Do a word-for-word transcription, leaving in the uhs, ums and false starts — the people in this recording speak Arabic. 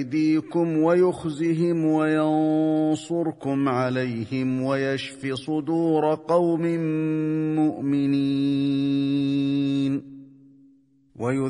أيديكم ويخزهم وينصركم عليهم ويشف صدور قوم مؤمنين